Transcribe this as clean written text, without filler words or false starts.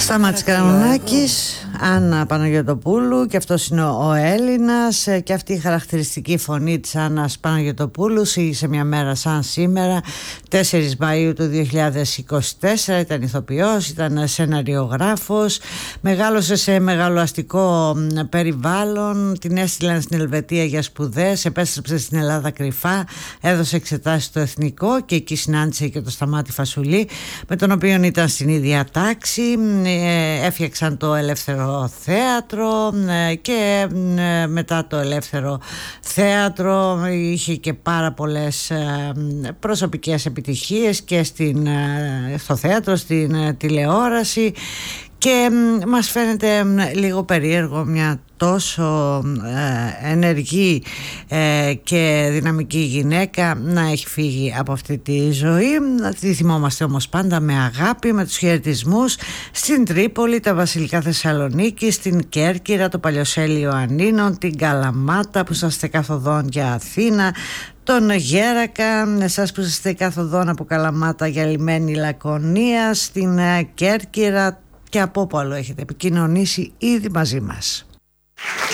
Σταμάτης Καραμανάκης, Άννα Παναγιωτοπούλου, και αυτός είναι ο Έλληνας, και αυτή η χαρακτηριστική φωνή της Άννας Παναγιωτοπούλου σε μια μέρα σαν σήμερα, 4 Μαΐου του 2024. Ήταν ηθοποιός, ήταν σεναριογράφος, μεγάλωσε σε μεγαλοαστικό περιβάλλον, την έστειλαν στην Ελβετία για σπουδές, επέστρεψε στην Ελλάδα κρυφά, έδωσε εξετάσεις στο Εθνικό και εκεί συνάντησε και το Σταμάτη Φασουλή, με τον οποίο ήταν στην ίδια τάξη. Έφτιαξαν το Ελεύθερο Θέατρο και μετά το Ελεύθερο Θέατρο είχε και πάρα πολλές προσωπικές επιτυχίες και στο θέατρο, στην τηλεόραση, και μας φαίνεται λίγο περίεργο μια τόσο ενεργή και δυναμική γυναίκα να έχει φύγει από αυτή τη ζωή. Τη θυμόμαστε όμως πάντα με αγάπη, με τους χαιρετισμούς στην Τρίπολη, τα Βασιλικά Θεσσαλονίκη, στην Κέρκυρα, το Παλιοσέλι Ιωαννίνων, την Καλαμάτα που είσαστε καθοδόν για Αθήνα, τον Γέρακα, εσάς που είσαστε καθοδόν από Καλαμάτα για λιμένη Λακωνία, στην Κέρκυρα, και από όπου άλλο έχετε επικοινωνήσει ήδη μαζί μας.